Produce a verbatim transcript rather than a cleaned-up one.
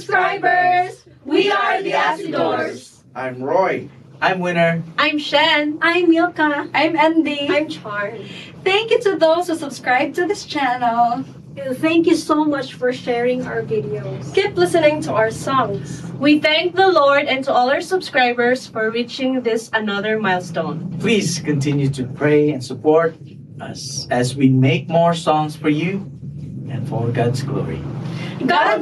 subscribers! We are the Acidors! I'm Roy. I'm Winner. I'm Shen. I'm Milka. I'm Andy. I'm Charm. Thank you to those who subscribe to this channel. Thank you so much for sharing our videos. Keep listening to our songs. We thank the Lord and to all our subscribers for reaching this another milestone. Please continue to pray and support us as we make more songs for you and for God's glory. God